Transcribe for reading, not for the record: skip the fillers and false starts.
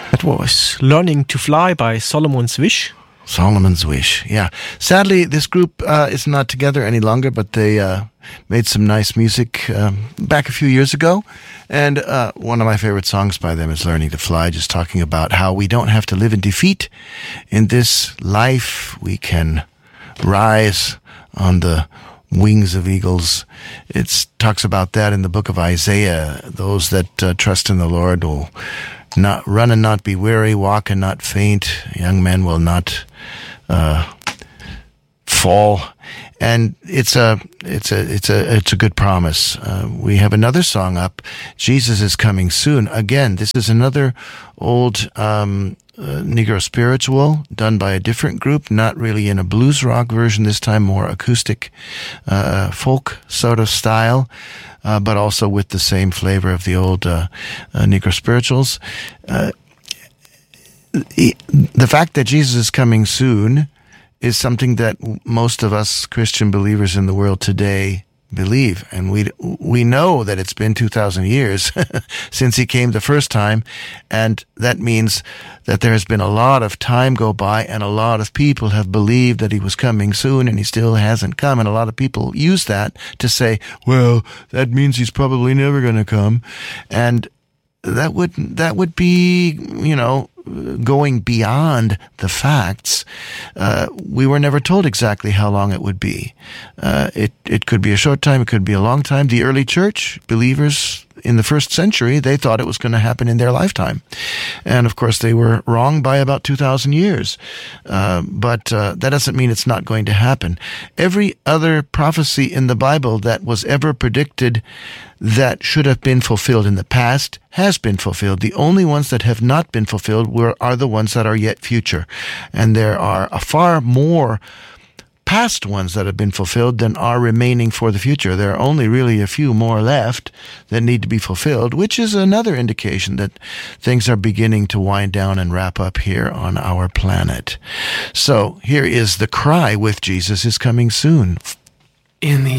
That was Learning to Fly by Solomon's Wish. Solomon's Wish, yeah. Sadly, this group is not together any longer, but they made some nice music back a few years ago. And one of my favorite songs by them is Learning to Fly, just talking about how we don't have to live in defeat. In this life, we can rise on the wings of eagles. It talks about that in the book of Isaiah. Those that trust in the Lord will not run and not be weary, walk and not faint. Young men will not fall. And it's a good promise. We have another song up. Jesus is Coming Soon. Again, this is another old Negro spiritual done by a different group, not really in a blues rock version this time, more acoustic folk sort of style, but also with the same flavor of the old Negro spirituals. The fact that Jesus is coming soon is something that most of us Christian believers in the world today believe. And we know that it's been 2,000 years since he came the first time. And that means that there has been a lot of time go by and a lot of people have believed that he was coming soon and he still hasn't come. And a lot of people use that to say, well, that means he's probably never going to come. And that would be, going beyond the facts. We were never told exactly how long it would be. It could be a short time. It could be a long time. The early church believers in the first century, they thought it was going to happen in their lifetime. And of course, they were wrong by about 2,000 years. But that doesn't mean it's not going to happen. Every other prophecy in the Bible that was ever predicted that should have been fulfilled in the past has been fulfilled. The only ones that have not been fulfilled are the ones that are yet future. And there are a far more past ones that have been fulfilled than are remaining for the future. There are only really a few more left that need to be fulfilled, which is another indication that things are beginning to wind down and wrap up here on our planet. So here is The Cry with Jesus is Coming Soon. In the